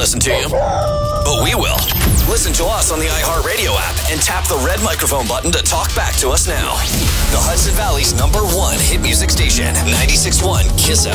listen to you, but we will. Listen to us on the iHeartRadio app and tap the red microphone button to talk back to us now. The Hudson Valley's #1 hit music station, 96.1 KISS